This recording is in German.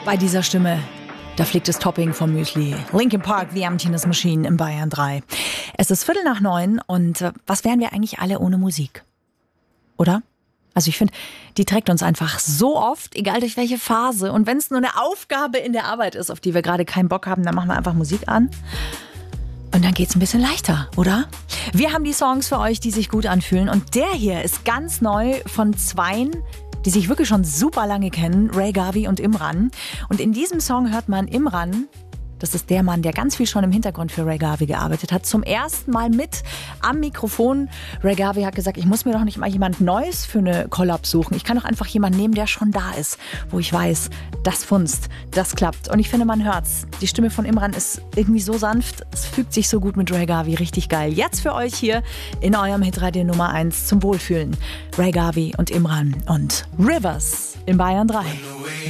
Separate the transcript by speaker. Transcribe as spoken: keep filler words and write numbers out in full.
Speaker 1: Bei dieser Stimme, da fliegt das Topping vom Müsli. Linkin Park, The Emptiness Machine in Bayern drei. Es ist Viertel nach neun und äh, was wären wir eigentlich alle ohne Musik? Oder? Also ich finde, die trägt uns einfach so oft, egal durch welche Phase. Und wenn es nur eine Aufgabe in der Arbeit ist, auf die wir gerade keinen Bock haben, dann machen wir einfach Musik an. Und dann geht's ein bisschen leichter, oder? Wir haben die Songs für euch, die sich gut anfühlen. Und der hier ist ganz neu von zweien, die sich wirklich schon super lange kennen, Ray Garvey und Imran. Und in diesem Song hört man Imran, das ist der Mann, der ganz viel schon im Hintergrund für Ray Garvey gearbeitet hat, zum ersten Mal mit am Mikrofon. Ray Garvey hat gesagt, ich muss mir doch nicht mal jemand Neues für eine Collab suchen. Ich kann doch einfach jemanden nehmen, der schon da ist, wo ich weiß, das funzt, das klappt. Und ich finde, man hört's. Die Stimme von Imran ist irgendwie so sanft, es fügt sich so gut mit Ray Garvey, richtig geil. Jetzt für euch hier in eurem Hitradio Nummer eins zum Wohlfühlen. Ray Garvey und Imran und Rivers in Bayern drei.